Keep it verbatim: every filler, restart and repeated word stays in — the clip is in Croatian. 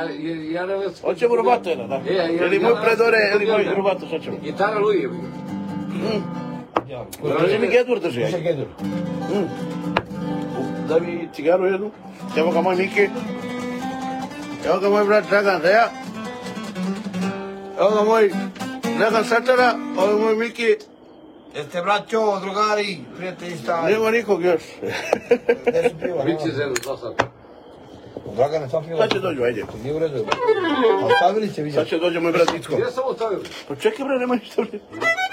ja, ja ne vas... Hoćemo Robato jedan, da. Ili moj predore, ili moj Robato, šta ćemo? Gitara Luije. Drži mi Gedur drži, ajde. Gedur. Da mi cigaru jednu. Evo ga moj Miki. Evo ga moj brat Dragan Reja. Evo ga moj Dragan Sačara. Ovo je moj Miki. Jeste braćo, drugari, prijatelji stari? Nema nikog još. Gde su piva? Biće za jedno dva sata. Dragane, sam piva. Sad će dođu, ajde. Nije u redu. A stavili će vidjeti. Sad će dođe moj brat Icko. Gdje sam ostavio? Pa čekaj bre, nema ništa bre.